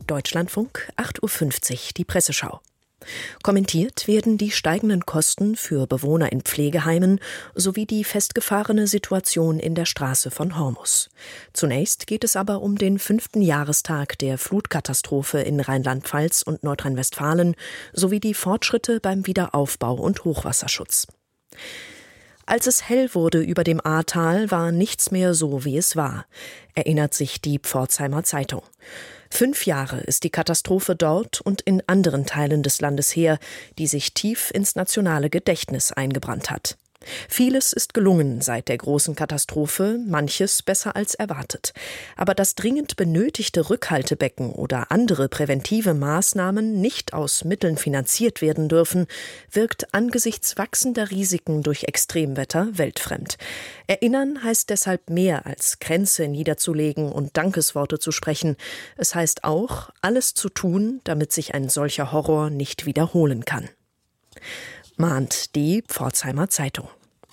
Deutschlandfunk, 8:50 Uhr, die Presseschau. Kommentiert werden die steigenden Kosten für Bewohner in Pflegeheimen sowie die festgefahrene Situation in der Straße von Hormus. Zunächst geht es aber um den 5. Jahrestag der Flutkatastrophe in Rheinland-Pfalz und Nordrhein-Westfalen sowie die Fortschritte beim Wiederaufbau und Hochwasserschutz. Als es hell wurde über dem Ahrtal, war nichts mehr so, wie es war, erinnert sich die Pforzheimer Zeitung. 5 Jahre ist die Katastrophe dort und in anderen Teilen des Landes her, die sich tief ins nationale Gedächtnis eingebrannt hat. Vieles ist gelungen seit der großen Katastrophe, manches besser als erwartet. Aber dass dringend benötigte Rückhaltebecken oder andere präventive Maßnahmen nicht aus Mitteln finanziert werden dürfen, wirkt angesichts wachsender Risiken durch Extremwetter weltfremd. Erinnern heißt deshalb mehr als Kränze niederzulegen und Dankesworte zu sprechen. Es heißt auch, alles zu tun, damit sich ein solcher Horror nicht wiederholen kann. Mahnt die Pforzheimer Zeitung.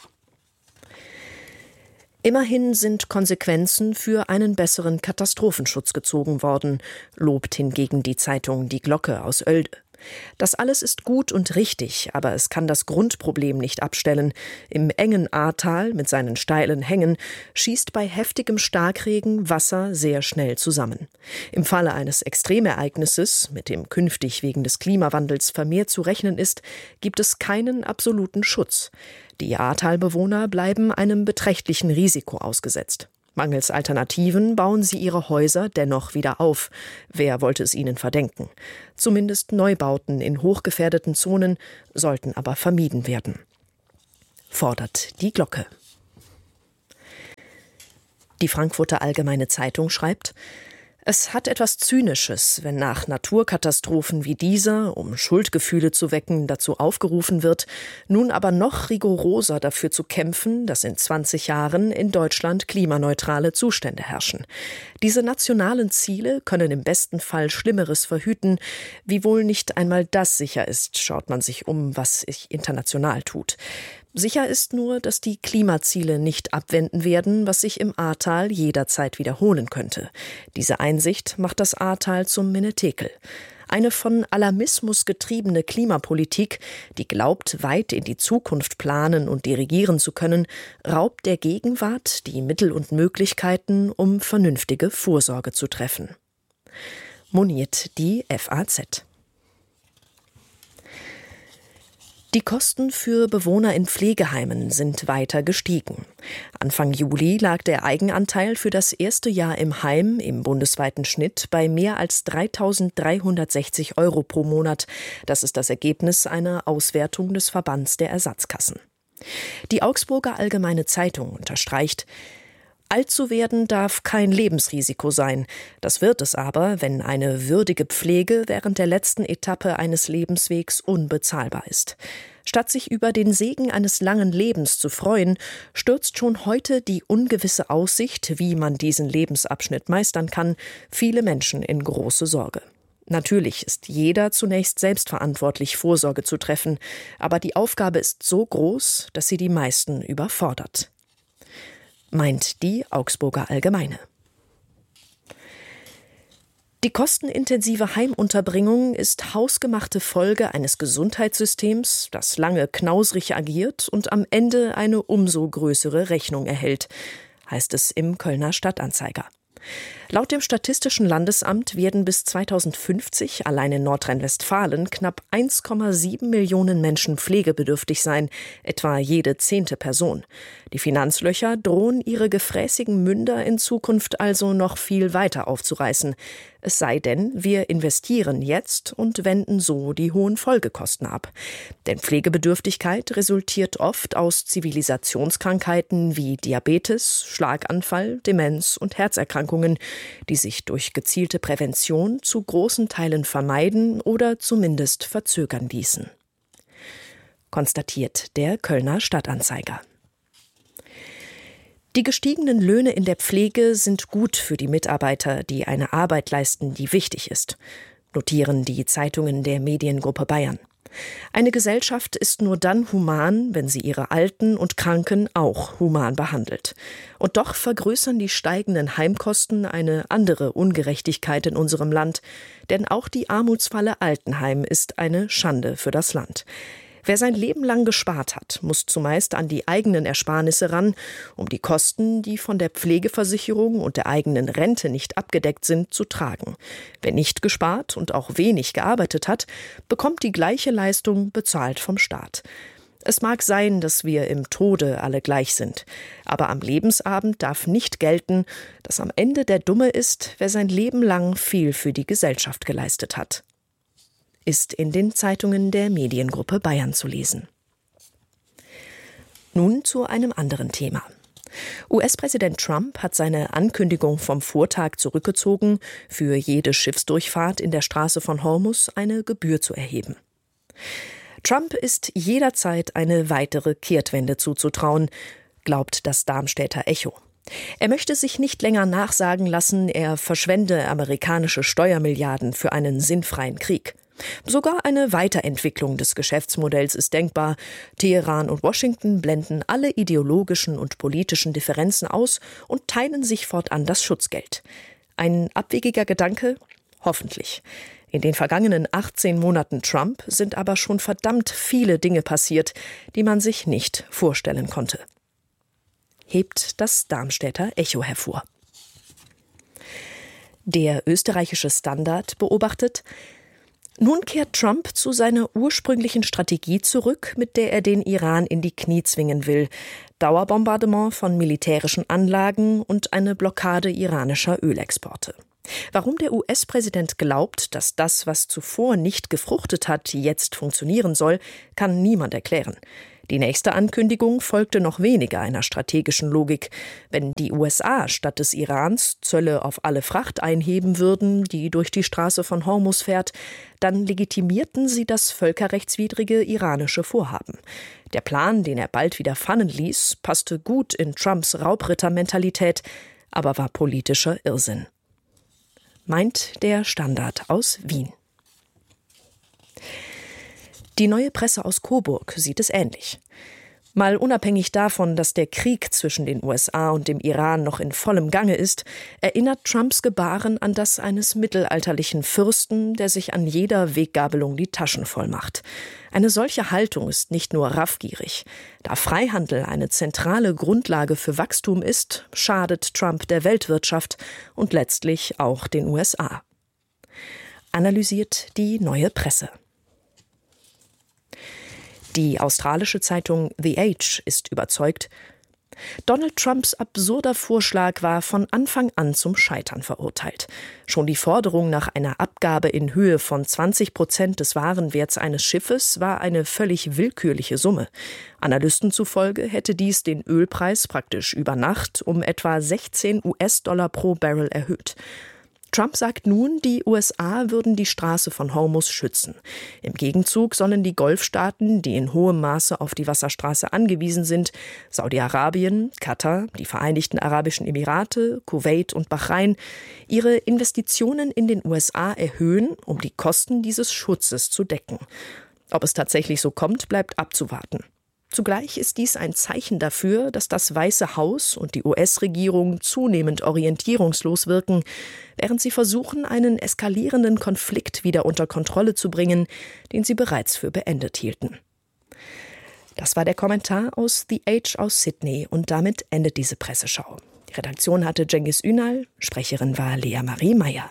Immerhin sind Konsequenzen für einen besseren Katastrophenschutz gezogen worden, lobt hingegen die Zeitung Die Glocke aus Oelde. Das alles ist gut und richtig, aber es kann das Grundproblem nicht abstellen. Im engen Ahrtal mit seinen steilen Hängen schießt bei heftigem Starkregen Wasser sehr schnell zusammen. Im Falle eines Extremereignisses, mit dem künftig wegen des Klimawandels vermehrt zu rechnen ist, gibt es keinen absoluten Schutz. Die Ahrtalbewohner bleiben einem beträchtlichen Risiko ausgesetzt. Mangels Alternativen bauen sie ihre Häuser dennoch wieder auf. Wer wollte es ihnen verdenken? Zumindest Neubauten in hochgefährdeten Zonen sollten aber vermieden werden. Fordert die Glocke. Die Frankfurter Allgemeine Zeitung schreibt: Es hat etwas Zynisches, wenn nach Naturkatastrophen wie dieser, um Schuldgefühle zu wecken, dazu aufgerufen wird, nun aber noch rigoroser dafür zu kämpfen, dass in 20 Jahren in Deutschland klimaneutrale Zustände herrschen. Diese nationalen Ziele können im besten Fall Schlimmeres verhüten. Wiewohl nicht einmal das sicher ist, schaut man sich um, was sich international tut. Sicher ist nur, dass die Klimaziele nicht abwenden werden, was sich im Ahrtal jederzeit wiederholen könnte. Diese Einsicht macht das Ahrtal zum Menetekel. Eine von Alarmismus getriebene Klimapolitik, die glaubt, weit in die Zukunft planen und dirigieren zu können, raubt der Gegenwart die Mittel und Möglichkeiten, um vernünftige Vorsorge zu treffen. Moniert die FAZ. Die Kosten für Bewohner in Pflegeheimen sind weiter gestiegen. Anfang Juli lag der Eigenanteil für das erste Jahr im Heim im bundesweiten Schnitt bei mehr als 3.360 € pro Monat. Das ist das Ergebnis einer Auswertung des Verbands der Ersatzkassen. Die Augsburger Allgemeine Zeitung unterstreicht: Alt zu werden darf kein Lebensrisiko sein. Das wird es aber, wenn eine würdige Pflege während der letzten Etappe eines Lebenswegs unbezahlbar ist. Statt sich über den Segen eines langen Lebens zu freuen, stürzt schon heute die ungewisse Aussicht, wie man diesen Lebensabschnitt meistern kann, viele Menschen in große Sorge. Natürlich ist jeder zunächst selbstverantwortlich, Vorsorge zu treffen, aber die Aufgabe ist so groß, dass sie die meisten überfordert. Meint die Augsburger Allgemeine. Die kostenintensive Heimunterbringung ist hausgemachte Folge eines Gesundheitssystems, das lange knausrig agiert und am Ende eine umso größere Rechnung erhält, heißt es im Kölner Stadtanzeiger. Laut dem Statistischen Landesamt werden bis 2050 allein in Nordrhein-Westfalen knapp 1,7 Millionen Menschen pflegebedürftig sein, etwa jede 10. Person. Die Finanzlöcher drohen ihre gefräßigen Münder in Zukunft also noch viel weiter aufzureißen. Es sei denn, wir investieren jetzt und wenden so die hohen Folgekosten ab. Denn Pflegebedürftigkeit resultiert oft aus Zivilisationskrankheiten wie Diabetes, Schlaganfall, Demenz und Herzerkrankungen, die sich durch gezielte Prävention zu großen Teilen vermeiden oder zumindest verzögern ließen. Konstatiert der Kölner Stadtanzeiger. Die gestiegenen Löhne in der Pflege sind gut für die Mitarbeiter, die eine Arbeit leisten, die wichtig ist, notieren die Zeitungen der Mediengruppe Bayern. Eine Gesellschaft ist nur dann human, wenn sie ihre Alten und Kranken auch human behandelt. Und doch vergrößern die steigenden Heimkosten eine andere Ungerechtigkeit in unserem Land. Denn auch die armutsfalle Altenheim ist eine Schande für das Land. Wer sein Leben lang gespart hat, muss zumeist an die eigenen Ersparnisse ran, um die Kosten, die von der Pflegeversicherung und der eigenen Rente nicht abgedeckt sind, zu tragen. Wer nicht gespart und auch wenig gearbeitet hat, bekommt die gleiche Leistung bezahlt vom Staat. Es mag sein, dass wir im Tode alle gleich sind, aber am Lebensabend darf nicht gelten, dass am Ende der Dumme ist, wer sein Leben lang viel für die Gesellschaft geleistet hat. Ist in den Zeitungen der Mediengruppe Bayern zu lesen. Nun zu einem anderen Thema. US-Präsident Trump hat seine Ankündigung vom Vortag zurückgezogen, für jede Schiffsdurchfahrt in der Straße von Hormuz eine Gebühr zu erheben. Trump ist jederzeit eine weitere Kehrtwende zuzutrauen, glaubt das Darmstädter Echo. Er möchte sich nicht länger nachsagen lassen, er verschwende amerikanische Steuermilliarden für einen sinnfreien Krieg. Sogar eine Weiterentwicklung des Geschäftsmodells ist denkbar. Teheran und Washington blenden alle ideologischen und politischen Differenzen aus und teilen sich fortan das Schutzgeld. Ein abwegiger Gedanke? Hoffentlich. In den vergangenen 18 Monaten Trump sind aber schon verdammt viele Dinge passiert, die man sich nicht vorstellen konnte. Hebt das Darmstädter Echo hervor. Der österreichische Standard beobachtet: Nun kehrt Trump zu seiner ursprünglichen Strategie zurück, mit der er den Iran in die Knie zwingen will. Dauerbombardement von militärischen Anlagen und eine Blockade iranischer Ölexporte. Warum der US-Präsident glaubt, dass das, was zuvor nicht gefruchtet hat, jetzt funktionieren soll, kann niemand erklären. Die nächste Ankündigung folgte noch weniger einer strategischen Logik. Wenn die USA statt des Irans Zölle auf alle Fracht einheben würden, die durch die Straße von Hormuz fährt, dann legitimierten sie das völkerrechtswidrige iranische Vorhaben. Der Plan, den er bald wieder fallen ließ, passte gut in Trumps Raubrittermentalität, aber war politischer Irrsinn. Meint der Standard aus Wien. Die Neue Presse aus Coburg sieht es ähnlich. Mal unabhängig davon, dass der Krieg zwischen den USA und dem Iran noch in vollem Gange ist, erinnert Trumps Gebaren an das eines mittelalterlichen Fürsten, der sich an jeder Weggabelung die Taschen voll macht. Eine solche Haltung ist nicht nur raffgierig. Da Freihandel eine zentrale Grundlage für Wachstum ist, schadet Trump der Weltwirtschaft und letztlich auch den USA. Analysiert die Neue Presse. Die australische Zeitung The Age ist überzeugt, Donald Trumps absurder Vorschlag war von Anfang an zum Scheitern verurteilt. Schon die Forderung nach einer Abgabe in Höhe von 20% des Warenwerts eines Schiffes war eine völlig willkürliche Summe. Analysten zufolge hätte dies den Ölpreis praktisch über Nacht um etwa 16 US-Dollar pro Barrel erhöht. Trump sagt nun, die USA würden die Straße von Hormuz schützen. Im Gegenzug sollen die Golfstaaten, die in hohem Maße auf die Wasserstraße angewiesen sind, Saudi-Arabien, Katar, die Vereinigten Arabischen Emirate, Kuwait und Bahrain, ihre Investitionen in den USA erhöhen, um die Kosten dieses Schutzes zu decken. Ob es tatsächlich so kommt, bleibt abzuwarten. Zugleich ist dies ein Zeichen dafür, dass das Weiße Haus und die US-Regierung zunehmend orientierungslos wirken, während sie versuchen, einen eskalierenden Konflikt wieder unter Kontrolle zu bringen, den sie bereits für beendet hielten. Das war der Kommentar aus The Age aus Sydney und damit endet diese Presseschau. Die Redaktion hatte Cengiz Ünal, Sprecherin war Lea Marie Meyer.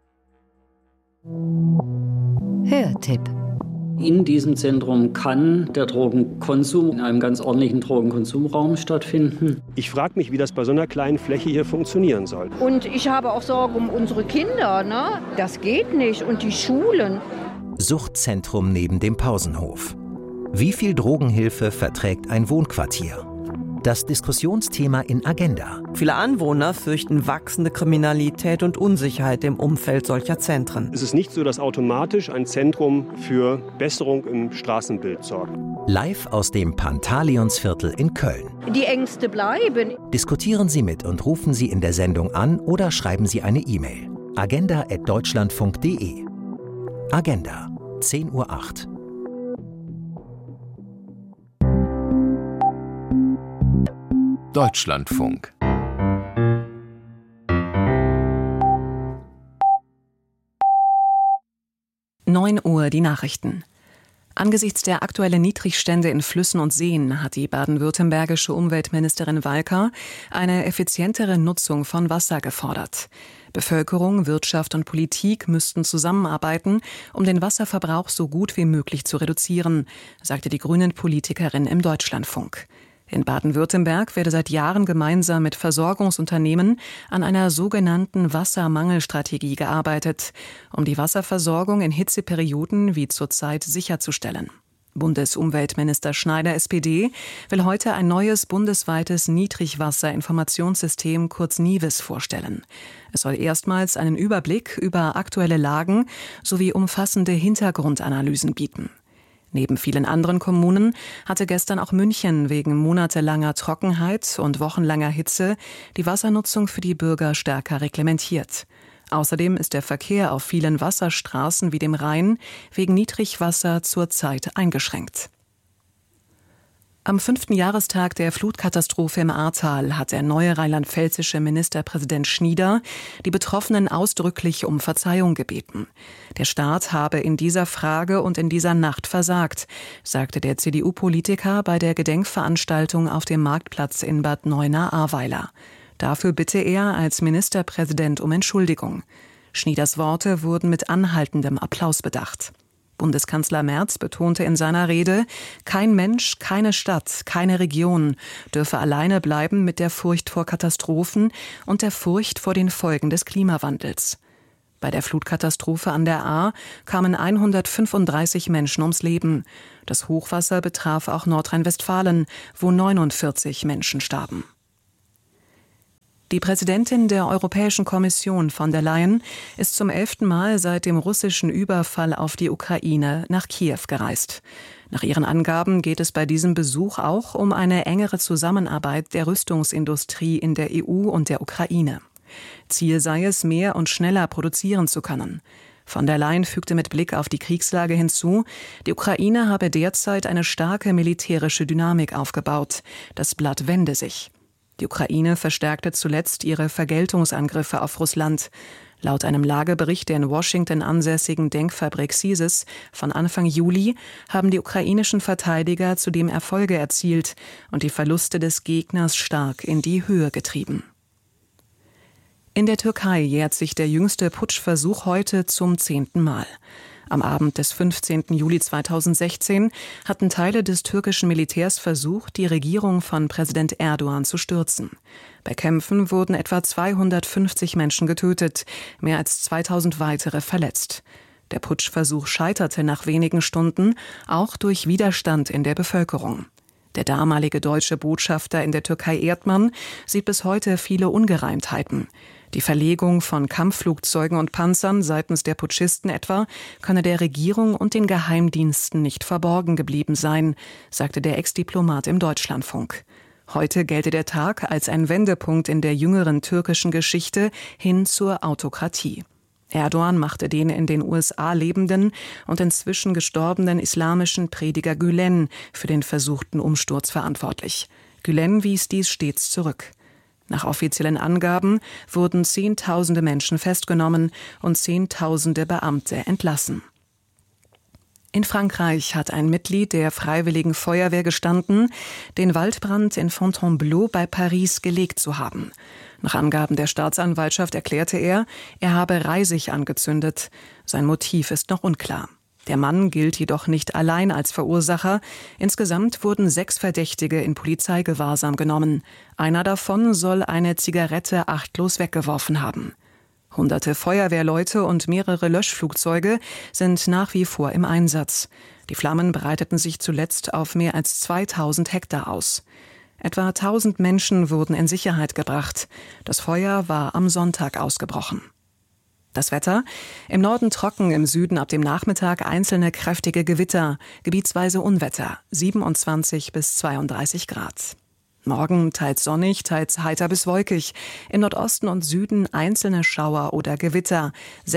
Hörtipp. In diesem Zentrum kann der Drogenkonsum in einem ganz ordentlichen Drogenkonsumraum stattfinden. Ich frage mich, wie das bei so einer kleinen Fläche hier funktionieren soll. Und ich habe auch Sorge um unsere Kinder, ne? Das geht nicht. Und die Schulen. Suchtzentrum neben dem Pausenhof. Wie viel Drogenhilfe verträgt ein Wohnquartier? Das Diskussionsthema in Agenda. Viele Anwohner fürchten wachsende Kriminalität und Unsicherheit im Umfeld solcher Zentren. Es ist nicht so, dass automatisch ein Zentrum für Besserung im Straßenbild sorgt. Live aus dem Pantaleonsviertel in Köln. Die Ängste bleiben. Diskutieren Sie mit und rufen Sie in der Sendung an oder schreiben Sie eine E-Mail. agenda@deutschlandfunk.de. Agenda, 10:08 Uhr. Deutschlandfunk. Uhr die Nachrichten. Angesichts der aktuellen Niedrigstände in Flüssen und Seen hat die baden-württembergische Umweltministerin Walker eine effizientere Nutzung von Wasser gefordert. Bevölkerung, Wirtschaft und Politik müssten zusammenarbeiten, um den Wasserverbrauch so gut wie möglich zu reduzieren, sagte die Grünen-Politikerin im Deutschlandfunk. In Baden-Württemberg werde seit Jahren gemeinsam mit Versorgungsunternehmen an einer sogenannten Wassermangelstrategie gearbeitet, um die Wasserversorgung in Hitzeperioden wie zurzeit sicherzustellen. Bundesumweltminister Schneider SPD will heute ein neues bundesweites Niedrigwasserinformationssystem kurz NIWIS vorstellen. Es soll erstmals einen Überblick über aktuelle Lagen sowie umfassende Hintergrundanalysen bieten. Neben vielen anderen Kommunen hatte gestern auch München wegen monatelanger Trockenheit und wochenlanger Hitze die Wassernutzung für die Bürger stärker reglementiert. Außerdem ist der Verkehr auf vielen Wasserstraßen wie dem Rhein wegen Niedrigwasser zurzeit eingeschränkt. Am 5. Jahrestag der Flutkatastrophe im Ahrtal hat der neue rheinland-pfälzische Ministerpräsident Schnieder die Betroffenen ausdrücklich um Verzeihung gebeten. Der Staat habe in dieser Frage und in dieser Nacht versagt, sagte der CDU-Politiker bei der Gedenkveranstaltung auf dem Marktplatz in Bad Neuenahr-Ahrweiler. Dafür bitte er als Ministerpräsident um Entschuldigung. Schnieders Worte wurden mit anhaltendem Applaus bedacht. Bundeskanzler Merz betonte in seiner Rede, kein Mensch, keine Stadt, keine Region dürfe alleine bleiben mit der Furcht vor Katastrophen und der Furcht vor den Folgen des Klimawandels. Bei der Flutkatastrophe an der Ahr kamen 135 Menschen ums Leben. Das Hochwasser betraf auch Nordrhein-Westfalen, wo 49 Menschen starben. Die Präsidentin der Europäischen Kommission von der Leyen ist zum 11. Mal seit dem russischen Überfall auf die Ukraine nach Kiew gereist. Nach ihren Angaben geht es bei diesem Besuch auch um eine engere Zusammenarbeit der Rüstungsindustrie in der EU und der Ukraine. Ziel sei es, mehr und schneller produzieren zu können. Von der Leyen fügte mit Blick auf die Kriegslage hinzu, die Ukraine habe derzeit eine starke militärische Dynamik aufgebaut. Das Blatt wende sich. Die Ukraine verstärkte zuletzt ihre Vergeltungsangriffe auf Russland. Laut einem Lagebericht der in Washington ansässigen Denkfabrik CSIS von Anfang Juli haben die ukrainischen Verteidiger zudem Erfolge erzielt und die Verluste des Gegners stark in die Höhe getrieben. In der Türkei jährt sich der jüngste Putschversuch heute zum 10. Mal. Am Abend des 15. Juli 2016 hatten Teile des türkischen Militärs versucht, die Regierung von Präsident Erdogan zu stürzen. Bei Kämpfen wurden etwa 250 Menschen getötet, mehr als 2000 weitere verletzt. Der Putschversuch scheiterte nach wenigen Stunden, auch durch Widerstand in der Bevölkerung. Der damalige deutsche Botschafter in der Türkei Erdmann sieht bis heute viele Ungereimtheiten. Die Verlegung von Kampfflugzeugen und Panzern seitens der Putschisten etwa könne der Regierung und den Geheimdiensten nicht verborgen geblieben sein, sagte der Ex-Diplomat im Deutschlandfunk. Heute gelte der Tag als ein Wendepunkt in der jüngeren türkischen Geschichte hin zur Autokratie. Erdogan machte den in den USA lebenden und inzwischen gestorbenen islamischen Prediger Gülen für den versuchten Umsturz verantwortlich. Gülen wies dies stets zurück. Nach offiziellen Angaben wurden Zehntausende Menschen festgenommen und Zehntausende Beamte entlassen. In Frankreich hat ein Mitglied der Freiwilligen Feuerwehr gestanden, den Waldbrand in Fontainebleau bei Paris gelegt zu haben. Nach Angaben der Staatsanwaltschaft erklärte er habe Reisig angezündet. Sein Motiv ist noch unklar. Der Mann gilt jedoch nicht allein als Verursacher. Insgesamt wurden 6 Verdächtige in Polizeigewahrsam genommen. Einer davon soll eine Zigarette achtlos weggeworfen haben. Hunderte Feuerwehrleute und mehrere Löschflugzeuge sind nach wie vor im Einsatz. Die Flammen breiteten sich zuletzt auf mehr als 2000 Hektar aus. Etwa 1000 Menschen wurden in Sicherheit gebracht. Das Feuer war am Sonntag ausgebrochen. Das Wetter: im Norden trocken, im Süden ab dem Nachmittag einzelne kräftige Gewitter, gebietsweise Unwetter, 27 bis 32 Grad. Morgen teils sonnig, teils heiter bis wolkig, im Nordosten und Süden einzelne Schauer oder Gewitter,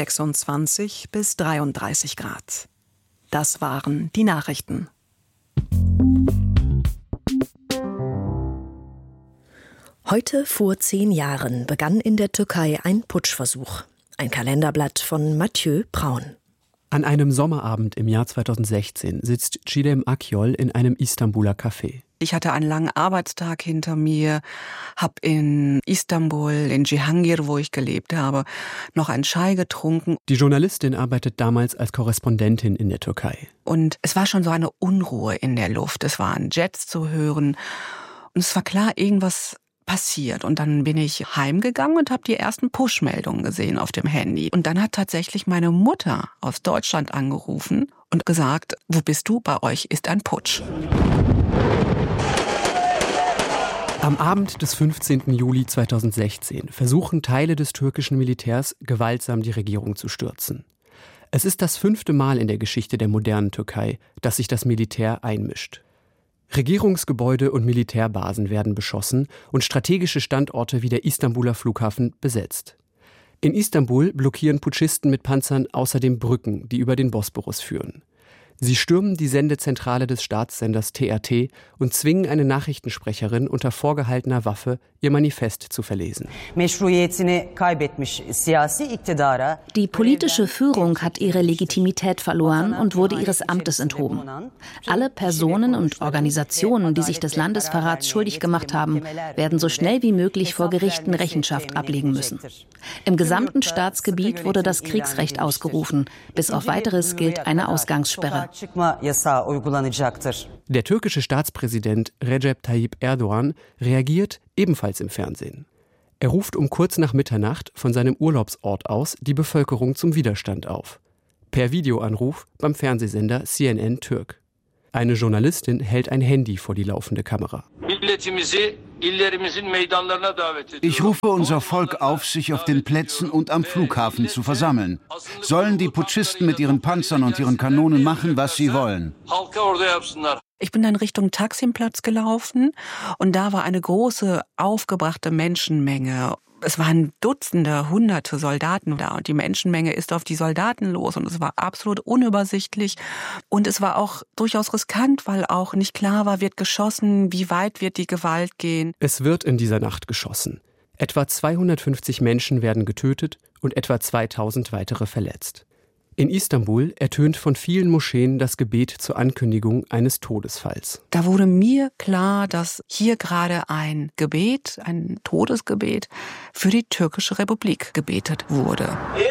26 bis 33 Grad. Das waren die Nachrichten. Heute vor 10 Jahren begann in der Türkei ein Putschversuch. Ein Kalenderblatt von Mathieu Braun. An einem Sommerabend im Jahr 2016 sitzt Çiğdem Akyol in einem Istanbuler Café. Ich hatte einen langen Arbeitstag hinter mir, habe in Istanbul, in Cihangir, wo ich gelebt habe, noch einen Chai getrunken. Die Journalistin arbeitet damals als Korrespondentin in der Türkei. Und es war schon so eine Unruhe in der Luft. Es waren Jets zu hören und es war klar, irgendwas passiert. Und dann bin ich heimgegangen und habe die ersten Push-Meldungen gesehen auf dem Handy. Und dann hat tatsächlich meine Mutter aus Deutschland angerufen und gesagt, wo bist du? Bei euch ist ein Putsch. Am Abend des 15. Juli 2016 versuchen Teile des türkischen Militärs gewaltsam die Regierung zu stürzen. Es ist das 5. Mal in der Geschichte der modernen Türkei, dass sich das Militär einmischt. Regierungsgebäude und Militärbasen werden beschossen und strategische Standorte wie der Istanbuler Flughafen besetzt. In Istanbul blockieren Putschisten mit Panzern außerdem Brücken, die über den Bosporus führen. Sie stürmen die Sendezentrale des Staatssenders TRT und zwingen eine Nachrichtensprecherin unter vorgehaltener Waffe, ihr Manifest zu verlesen. Die politische Führung hat ihre Legitimität verloren und wurde ihres Amtes enthoben. Alle Personen und Organisationen, die sich des Landesverrats schuldig gemacht haben, werden so schnell wie möglich vor Gerichten Rechenschaft ablegen müssen. Im gesamten Staatsgebiet wurde das Kriegsrecht ausgerufen. Bis auf Weiteres gilt eine Ausgangssperre. Der türkische Staatspräsident Recep Tayyip Erdogan reagiert ebenfalls im Fernsehen. Er ruft um kurz nach Mitternacht von seinem Urlaubsort aus die Bevölkerung zum Widerstand auf. Per Videoanruf beim Fernsehsender CNN Türk. Eine Journalistin hält ein Handy vor die laufende Kamera. Ich rufe unser Volk auf, sich auf den Plätzen und am Flughafen zu versammeln. Sollen die Putschisten mit ihren Panzern und ihren Kanonen machen, was sie wollen. Ich bin dann Richtung Taksimplatz gelaufen und da war eine große, aufgebrachte Menschenmenge. Es waren Dutzende, Hunderte Soldaten da und die Menschenmenge ist auf die Soldaten los und es war absolut unübersichtlich und es war auch durchaus riskant, weil auch nicht klar war, wird geschossen, wie weit wird die Gewalt gehen. Es wird in dieser Nacht geschossen. Etwa 250 Menschen werden getötet und etwa 2000 weitere verletzt. In Istanbul ertönt von vielen Moscheen das Gebet zur Ankündigung eines Todesfalls. Da wurde mir klar, dass hier gerade ein Gebet, ein Todesgebet für die türkische Republik gebetet wurde.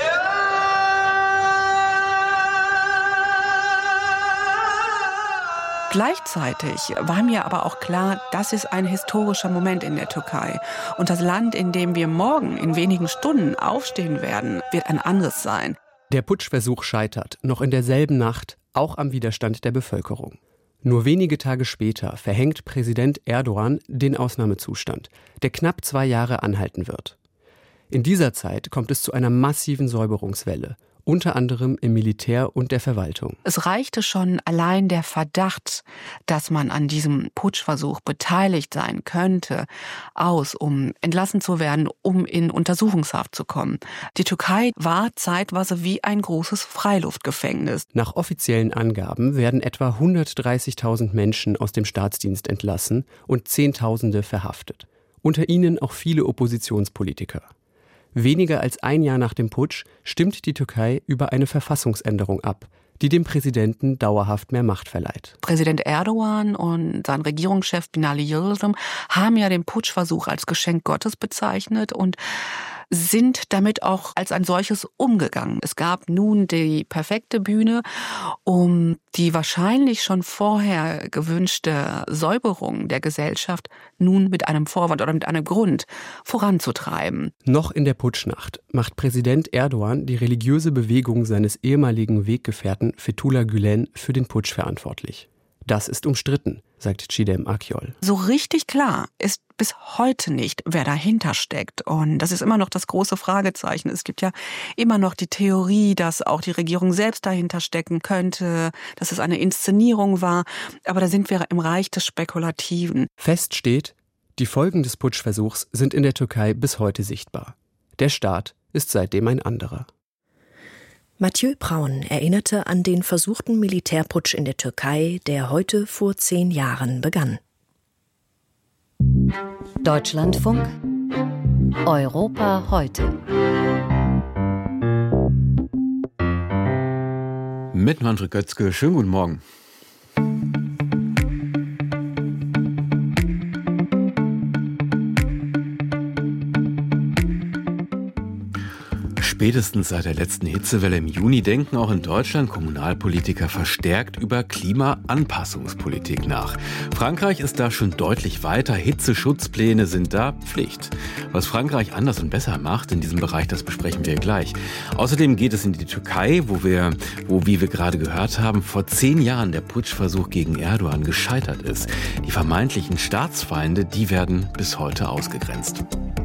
Gleichzeitig war mir aber auch klar, das ist ein historischer Moment in der Türkei. Und das Land, in dem wir morgen in wenigen Stunden aufstehen werden, wird ein anderes sein. Der Putschversuch scheitert, noch in derselben Nacht, auch am Widerstand der Bevölkerung. Nur wenige Tage später verhängt Präsident Erdogan den Ausnahmezustand, der knapp 2 Jahre anhalten wird. In dieser Zeit kommt es zu einer massiven Säuberungswelle, unter anderem im Militär und der Verwaltung. Es reichte schon allein der Verdacht, dass man an diesem Putschversuch beteiligt sein könnte, aus, um entlassen zu werden, um in Untersuchungshaft zu kommen. Die Türkei war zeitweise wie ein großes Freiluftgefängnis. Nach offiziellen Angaben werden etwa 130.000 Menschen aus dem Staatsdienst entlassen und Zehntausende verhaftet. Unter ihnen auch viele Oppositionspolitiker. Weniger als ein Jahr nach dem Putsch stimmt die Türkei über eine Verfassungsänderung ab, die dem Präsidenten dauerhaft mehr Macht verleiht. Präsident Erdogan und sein Regierungschef Binali Yildirim haben ja den Putschversuch als Geschenk Gottes bezeichnet und sind damit auch als ein solches umgegangen. Es gab nun die perfekte Bühne, um die wahrscheinlich schon vorher gewünschte Säuberung der Gesellschaft nun mit einem Vorwand oder mit einem Grund voranzutreiben. Noch in der Putschnacht macht Präsident Erdogan die religiöse Bewegung seines ehemaligen Weggefährten Fethullah Gülen für den Putsch verantwortlich. Das ist umstritten, sagt Çiğdem Akyol. So richtig klar ist bis heute nicht, wer dahinter steckt. Und das ist immer noch das große Fragezeichen. Es gibt ja immer noch die Theorie, dass auch die Regierung selbst dahinter stecken könnte, dass es eine Inszenierung war. Aber da sind wir im Reich des Spekulativen. Fest steht, die Folgen des Putschversuchs sind in der Türkei bis heute sichtbar. Der Staat ist seitdem ein anderer. Mathieu Braun erinnerte an den versuchten Militärputsch in der Türkei, der heute vor 10 Jahren begann. Deutschlandfunk Europa heute. Mit Manfred Götzke. Schönen guten Morgen. Spätestens seit der letzten Hitzewelle im Juni denken auch in Deutschland Kommunalpolitiker verstärkt über Klimaanpassungspolitik nach. Frankreich ist da schon deutlich weiter. Hitzeschutzpläne sind da Pflicht. Was Frankreich anders und besser macht in diesem Bereich, das besprechen wir gleich. Außerdem geht es in die Türkei, wo, wie wir gerade gehört haben, vor 10 Jahren der Putschversuch gegen Erdogan gescheitert ist. Die vermeintlichen Staatsfeinde, die werden bis heute ausgegrenzt.